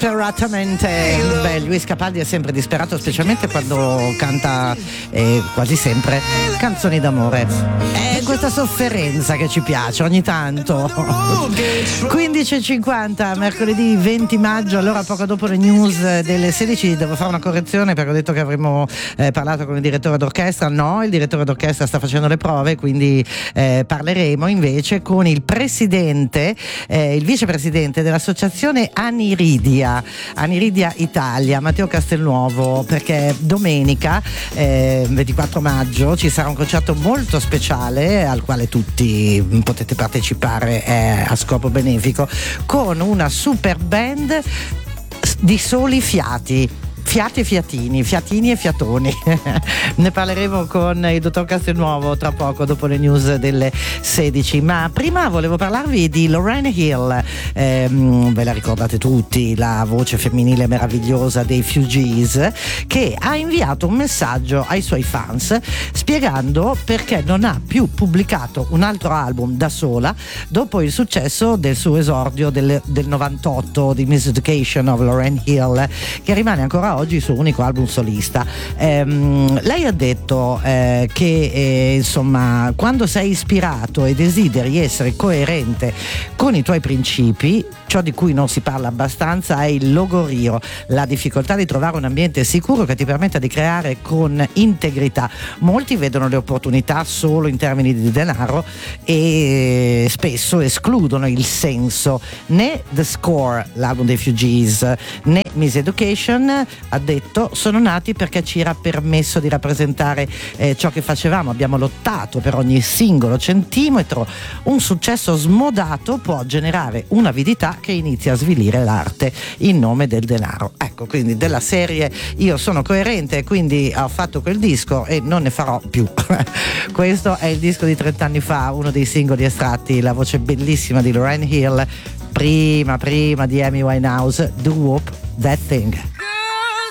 Disperatamente. Beh, Luis Capaldi è sempre disperato, specialmente quando canta quasi sempre canzoni d'amore. È questa sofferenza che ci piace ogni tanto. 15:50, mercoledì 20 maggio. Allora, poco dopo le news delle 16 devo fare una correzione, perché ho detto che avremmo parlato con il direttore d'orchestra. No, il direttore d'orchestra sta facendo le prove, quindi parleremo invece con il presidente, il vicepresidente dell'associazione Aniridia Italia, Matteo Castelnuovo, perché domenica 24 maggio ci sarà un concerto molto speciale al quale tutti potete partecipare, a scopo benefico, con una super band di soli fiati e fiatini, fiatini e fiatoni. Ne parleremo con il dottor Castelnuovo tra poco, dopo le news delle 16. Ma prima volevo parlarvi di Lauryn Hill. Ve la ricordate tutti, la voce femminile meravigliosa dei Fugees, che ha inviato un messaggio ai suoi fans spiegando perché non ha più pubblicato un altro album da sola dopo il successo del suo esordio del 98 di Miseducation of Lauryn Hill, che rimane ancora oggi il suo unico album solista. Lei ha detto che insomma, quando sei ispirato e desideri essere coerente con i tuoi principi, ciò di cui non si parla abbastanza è il logorio, la difficoltà di trovare un ambiente sicuro che ti permetta di creare con integrità. Molti vedono le opportunità solo in termini di denaro e spesso escludono il senso. Né The Score, l'album dei Fugees, né Miseducation, ha detto, sono nati perché ci era permesso di rappresentare ciò che facevamo. Abbiamo lottato per ogni singolo centimetro. Un successo smodato può generare un'avidità che inizia a svilire l'arte in nome del denaro. Ecco, quindi della serie io sono coerente, quindi ho fatto quel disco e non ne farò più. Questo è il disco di 30 anni fa, uno dei singoli estratti, la voce bellissima di Lauryn Hill, prima di Amy Winehouse, Do Whoop That Thing.